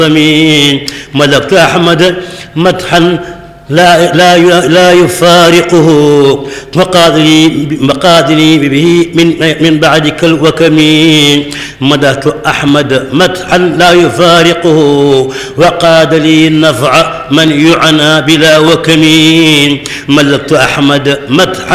ملكت أحمد مدحا لا يفارقه مقادري به من بعدك الوكم. مدحت أحمد مدحا لا يفارقه وقاد لي النفع من يعنى بلا وكم. ملكت أحمد مدحا